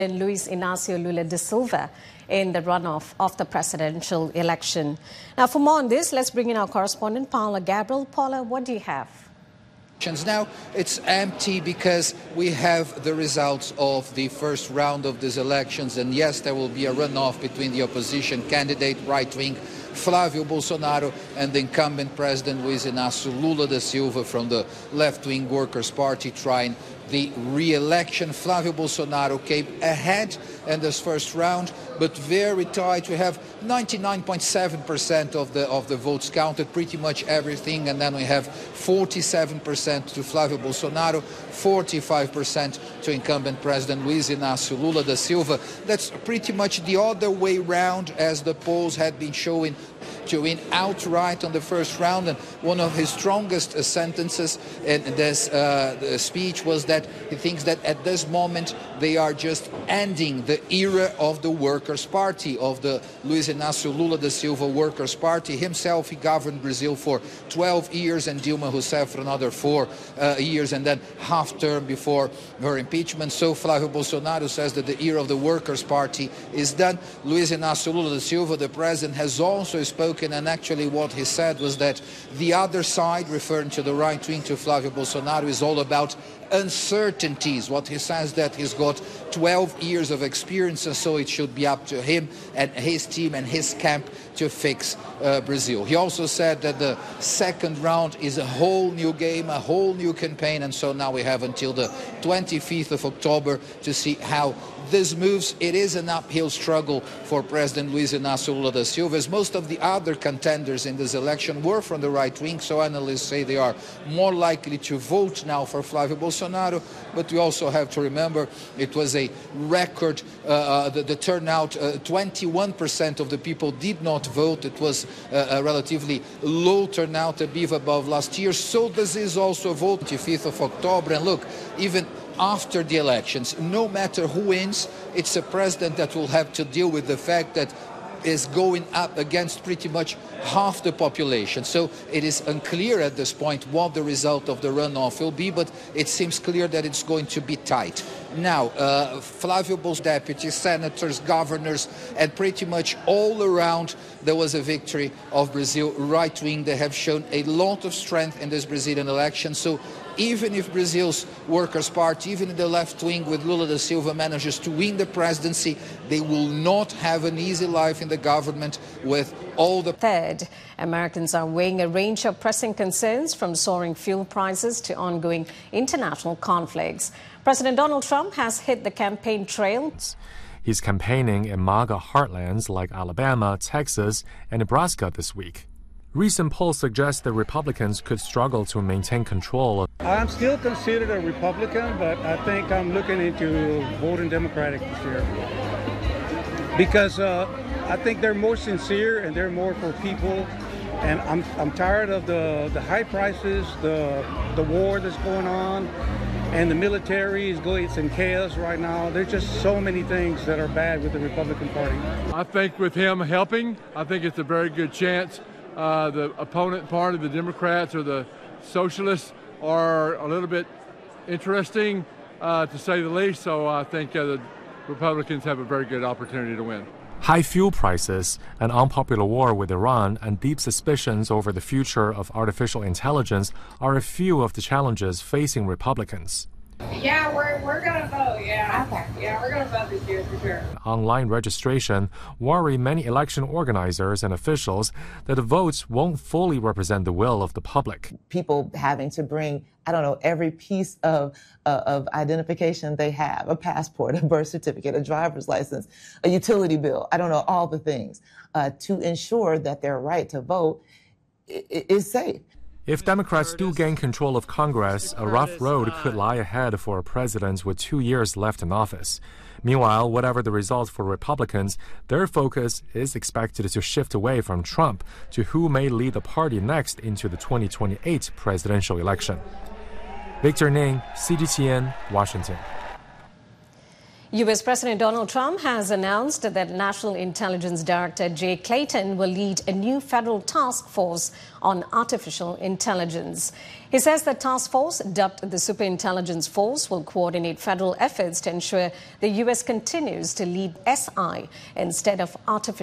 And Luiz Inácio Lula da Silva in the runoff of the presidential election. Now, for more on this, let's bring in our correspondent, Paula Gabriel. Paula, what do you have? Now it's empty because we have the results of the first round of these elections, and yes, there will be a runoff between the opposition candidate, right-wing Flávio Bolsonaro, and the incumbent president Luiz Inácio Lula da Silva from the left-wing Workers' Party trying the re-election. Flávio Bolsonaro came ahead in this first round, but very tight. We have 99.7% of the votes counted, pretty much everything, and then we have 47% to Flávio Bolsonaro, 45% to incumbent president Luiz Inácio Lula da Silva. That's pretty much the other way round as the polls had been showing to win outright on the first round. And one of his strongest sentences in this speech was that he thinks that at this moment they are just ending the era of the Workers' Party, of the Luiz Inácio Lula da Silva Workers' Party. Himself, he governed Brazil for 12 years and Dilma Rousseff for another 4 years, and then half term before her impeachment. So Flávio Bolsonaro says that the era of the Workers' Party is done. Luiz Inácio Lula da Silva, the president, has also spoken, and actually what he said was that the other side, referring to the right wing, to Flávio Bolsonaro, is all about uncertainties. What he says that he's got 12 years of experience, and so it should be up to him and his team and his camp to fix Brazil. He also said that the second round is a whole new game, a whole new campaign, and so now we have until the 25th of October to see how this moves. It is an uphill struggle for President Luiz Inácio Lula da Silva, as most of the other contenders in this election were from the right wing, so analysts say they are more likely to vote now for Flávio Bolsonaro. But we also have to remember it was a record, the turnout, 21% of the people did not vote. It was a relatively low turnout, a bit above last year. So this is also a vote 25th of October. And look, even after the elections, no matter who wins, it's a president that will have to deal with the fact that is going up against pretty much half the population. So it is unclear at this point what the result of the runoff will be, but it seems clear that it's going to be tight. Now, Flávio Bolsonaro, deputies, senators, governors, and pretty much all around there was a victory of Brazil right wing. They have shown a lot of strength in this Brazilian election. So even if Brazil's Workers' Party, even the left wing with Lula da Silva manages to win the presidency, they will not have an easy life in the government with all the... Third, Americans are weighing a range of pressing concerns, from soaring fuel prices to ongoing international conflicts. President Donald Trump has hit the campaign trail. He's campaigning in MAGA heartlands like Alabama, Texas, and Nebraska this week. Recent polls suggest that Republicans could struggle to maintain control. I'm still considered a Republican, but I think I'm looking into voting Democratic this year. Because I think they're more sincere and they're more for people. And I'm tired of the high prices, the war that's going on, and the military it's in chaos right now. There's just so many things that are bad with the Republican Party. I think with him helping, I think it's a very good chance. The opponent party, the Democrats or the Socialists, are a little bit interesting, to say the least. So I think the Republicans have a very good opportunity to win. High fuel prices, an unpopular war with Iran, and deep suspicions over the future of artificial intelligence are a few of the challenges facing Republicans. Yeah, we're going to vote, yeah. Okay. Yeah, we're going to vote this year for sure. Online registration worry many election organizers and officials that the votes won't fully represent the will of the public. People having to bring, every piece of identification they have, a passport, a birth certificate, a driver's license, a utility bill, all the things, to ensure that their right to vote is safe. If Democrats do gain control of Congress, a rough road could lie ahead for a president with 2 years left in office. Meanwhile, whatever the result for Republicans, their focus is expected to shift away from Trump to who may lead the party next into the 2028 presidential election. Victor Ning, CGTN, Washington. U.S. President Donald Trump has announced that National Intelligence Director Jay Clayton will lead a new federal task force on artificial intelligence. He says the task force, dubbed the Superintelligence Force, will coordinate federal efforts to ensure the U.S. continues to lead SI instead of artificial